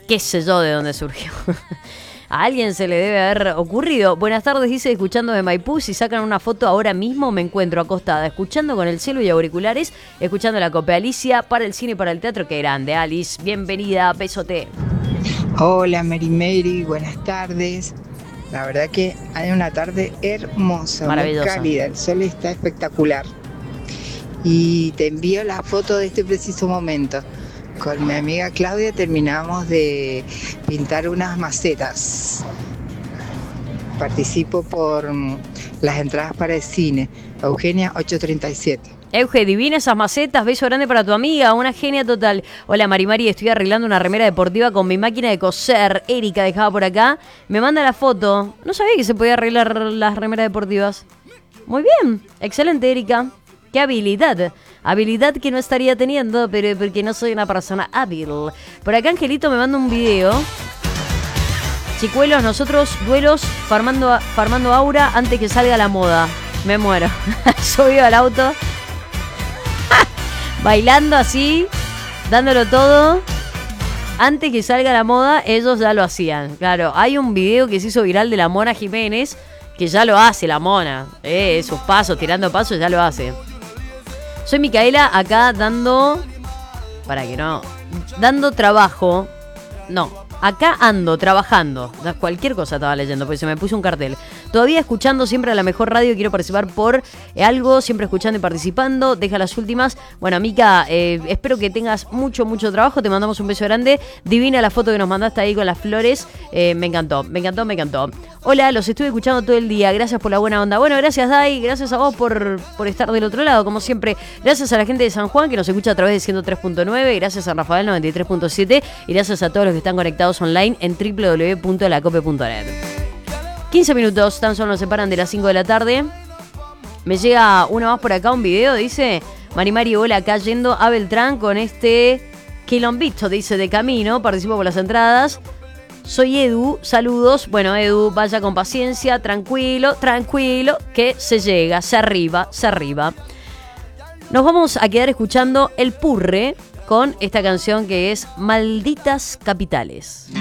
qué sé yo de dónde surgió. A alguien se le debe haber ocurrido. Buenas tardes, dice, escuchando de Maipú. Si sacan una foto ahora mismo, me encuentro acostada, escuchando con el celu y auriculares, escuchando la Copa Alicia para el cine y para el teatro. Qué grande, Alice. Bienvenida, besote. Hola, Mary, buenas tardes. La verdad que hay una tarde hermosa, muy cálida. El sol está espectacular. Y te envío la foto de este preciso momento. Con mi amiga Claudia terminamos de pintar unas macetas. Participo por las entradas para el cine. Eugenia 837. Euge, divina esas macetas, beso grande para tu amiga, una genia total. Hola Mari, estoy arreglando una remera deportiva con mi máquina de coser. Erika dejaba por acá, me manda la foto. No sabía que se podía arreglar las remeras deportivas. Muy bien, excelente Erika. Qué habilidad. Habilidad que no estaría teniendo, pero porque no soy una persona hábil. Por acá Angelito me manda un video. Chicuelos, nosotros duelos farmando aura antes que salga la moda. Me muero. Subido al auto. Bailando así, dándolo todo. Antes que salga la moda, ellos ya lo hacían. Claro, hay un video que se hizo viral de la Mona Jiménez, que ya lo hace la Mona. Sus pasos, tirando pasos, ya lo hace. Soy Micaela, acá dando trabajo. No, acá ando, trabajando. Cualquier cosa estaba leyendo, porque se me puso un cartel. Todavía escuchando siempre a la mejor radio. Quiero participar por algo, siempre escuchando y participando. Deja las últimas. Bueno, Mica, espero que tengas mucho trabajo. Te mandamos un beso grande. Divina la foto que nos mandaste ahí con las flores. Me encantó. Hola, los estuve escuchando todo el día. Gracias por la buena onda. Bueno, gracias Dai. Gracias a vos por estar del otro lado, como siempre. Gracias a la gente de San Juan que nos escucha a través de 103.9. Gracias a Rafael 93.7. Y gracias a todos los que están conectados online en www.lacope.net. 15 minutos tan solo nos separan de las 5 de la tarde. Me llega una más por acá, un video, dice Mari, hola, acá yendo a Beltrán con este quilombito, dice, de camino, participo por las entradas. Soy Edu, saludos. Bueno, Edu, vaya con paciencia, tranquilo, que se llega, se arriba. Nos vamos a quedar escuchando El Purre con esta canción que es Malditas Capitales.